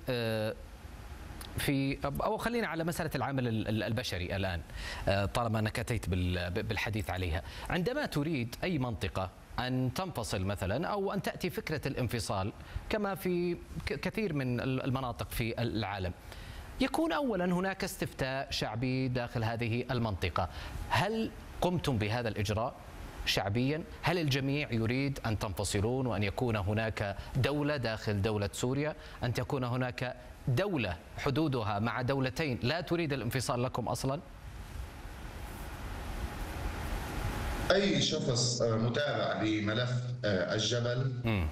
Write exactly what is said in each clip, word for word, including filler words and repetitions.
في أو خلينا على مسألة العامل البشري الآن، طالما أنك أتيت بالحديث عليها. عندما تريد أي منطقة أن تنفصل مثلا أو أن تأتي فكرة الانفصال كما في كثير من المناطق في العالم، يكون أولا هناك استفتاء شعبي داخل هذه المنطقة. هل قمتم بهذا الإجراء شعبيا؟ هل الجميع يريد أن تنفصلون وأن يكون هناك دولة داخل دولة سوريا، أن تكون هناك دولة حدودها مع دولتين لا تريد الانفصال لكم أصلا؟ أي شخص متابع لملف الجبل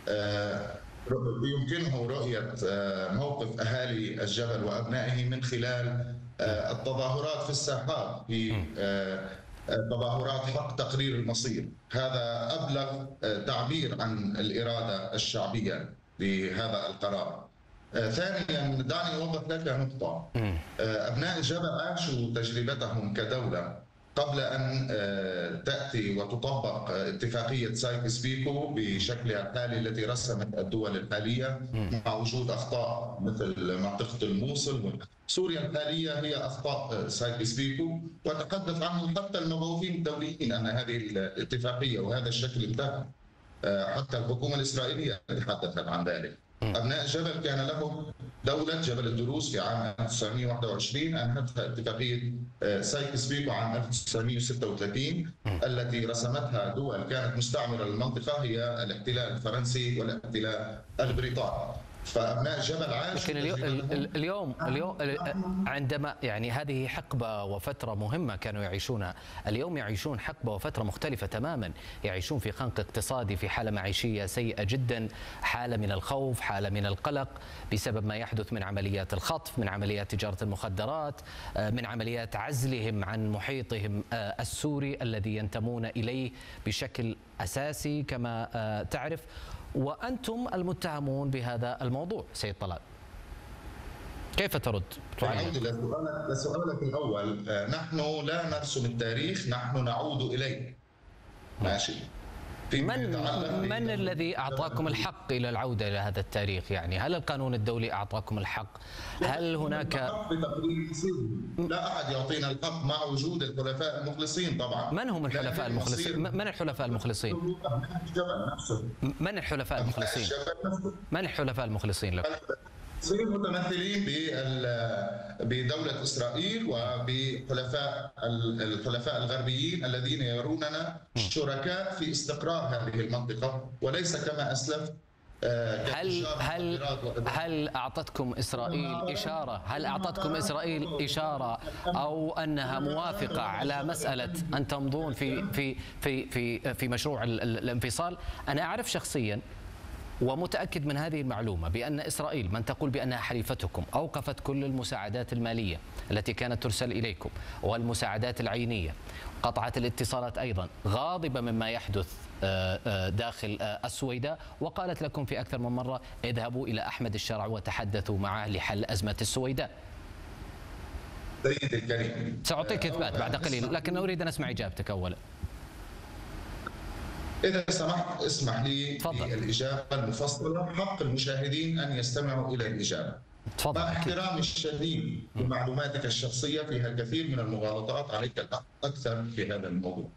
يمكنه رؤية موقف أهالي الجبل وأبنائه من خلال التظاهرات في الساحات، في تظاهرات حق تقرير المصير. هذا أبلغ تعبير عن الإرادة الشعبية لهذا القرار. ثانيا، دعني أوضح لك نقطة. أبناء الجبل عاشوا تجربتهم كدولة قبل أن تأتي وتطبق اتفاقية سايكس بيكو بشكلها الحالي التي رسمت الدول الحالية، مع وجود أخطاء مثل منطقة الموصل. سوريا الحالية هي أخطاء سايكس بيكو، وتحدث عنه حتى المبعوثين الدوليين أن هذه الاتفاقية وهذا الشكل انتهى. حتى الحكومة الإسرائيلية تحدثت عن ذلك. أبناء الجبل كان لهم دولة جبل الدروز في عام ألف وتسعمئة وواحد وعشرين، أنهتها اتفاقية سايكس بيكو عام ألف وتسعمئة وستة وثلاثين التي رسمتها دول كانت مستعمرة للمنطقة، هي الاحتلال الفرنسي والاحتلال البريطاني. فأبناء الجبل عاشوا. لكن اليوم اليوم عندما يعني هذه حقبة وفترة مهمة كانوا يعيشونها، اليوم يعيشون حقبة وفترة مختلفة تماما، يعيشون في خنق اقتصادي، في حالة معيشية سيئة جدا، حالة من الخوف، حالة من القلق بسبب ما يحدث من عمليات الخطف، من عمليات تجارة المخدرات، من عمليات عزلهم عن محيطهم السوري الذي ينتمون إليه بشكل أساسي كما تعرف، وأنتم المتهمون بهذا الموضوع. سيد طلال، كيف ترد؟ أعود لسؤالك الأول. نحن لا نرسم التاريخ، نحن نعود إليه. ماشي. من من الذي أعطاكم الحق إلى العودة إلى هذا التاريخ؟ يعني هل القانون الدولي أعطاكم الحق؟ هل هناك لا أحد يعطينا الحق مع وجود الحلفاء المخلصين؟ طبعا. من هم الحلفاء المخلصين؟ من الحلفاء المخلصين؟ من الحلفاء المخلصين؟ من الحلفاء المخلصين لكم؟ متمثلين بدولة إسرائيل وبحلفاء الحلفاء الغربيين الذين يروننا شركاء في استقرار هذه المنطقة، وليس كما أسلفت. هل هل هل أعطتكم إسرائيل إشارة؟ هل أعطتكم إسرائيل إشارة أو أنها موافقة على مسألة أن تمضون في في في في في مشروع الانفصال؟ أنا أعرف شخصيا ومتأكد من هذه المعلومة بأن إسرائيل، من تقول بأنها حليفتكم، أوقفت كل المساعدات المالية التي كانت ترسل إليكم والمساعدات العينية، قطعت الاتصالات أيضا، غاضبة مما يحدث داخل السويداء، وقالت لكم في أكثر من مرة اذهبوا إلى أحمد الشرع وتحدثوا معه لحل أزمة السويداء. سيدي الكريم، سأعطيك إثبات بعد قليل، لكن أريد أن أسمع إجابتك أولا. إذا سمحت اسمح لي بالإجابة المفصلة، حق المشاهدين أن يستمعوا إلى الإجابة. تفضل. مع احترامي الشديد لمعلوماتك الشخصية فيها الكثير من المغالطات، عليك الحق أكثر في هذا الموضوع.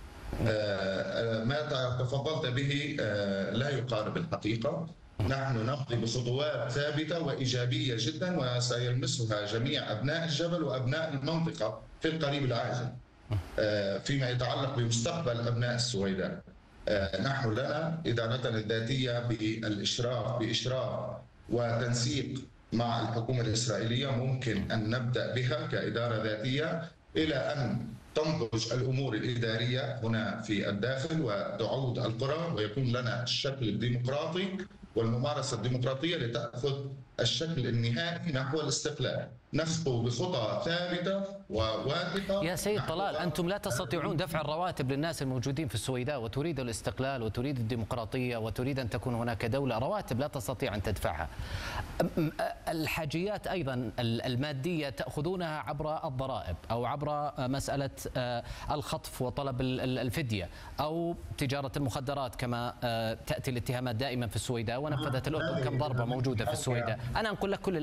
ما تفضلت به لا يقارب الحقيقة. نحن نمضي بخطوات ثابتة وإيجابية جدا وسيلمسها جميع أبناء الجبل وأبناء المنطقة في القريب العاجل فيما يتعلق بمستقبل أبناء السويداء. نحن لنا إدارتنا الذاتية بالإشراف بإشراف وتنسيق مع الحكومة الإسرائيلية، ممكن أن نبدأ بها كإدارة ذاتية إلى أن تنضج الأمور الإدارية هنا في الداخل وتعود القرى ويكون لنا الشكل الديمقراطي والممارسة الديمقراطية لتأخذ الشكل النهائي نحو الاستقلال. نخطو بخطى ثابتة وواثقة. يا سيد طلال، أنتم لا تستطيعون دفع الرواتب للناس الموجودين في السويداء وتريد الاستقلال وتريد الديمقراطية وتريد أن تكون هناك دولة، رواتب لا تستطيع أن تدفعها. الحاجيات أيضا المادية تأخذونها عبر الضرائب أو عبر مسألة الخطف وطلب الفدية أو تجارة المخدرات كما تأتي الاتهامات دائما في السويداء، ونفذت الأردن كم ضربة موجودة في السويداء. أنا أقول لك كل